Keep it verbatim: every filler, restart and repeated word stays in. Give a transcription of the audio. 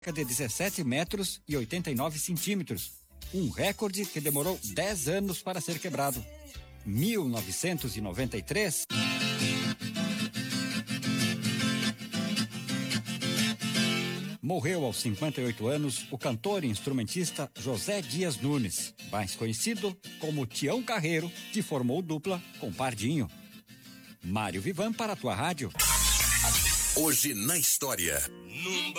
de dezessete metros e oitenta e nove centímetros. Um recorde que demorou dez anos para ser quebrado. mil novecentos e noventa e três. Morreu aos cinquenta e oito anos o cantor e instrumentista José Dias Nunes, mais conhecido como Tião Carreiro, que formou dupla com Pardinho. Mário Vivan para a tua rádio. Hoje na história. Num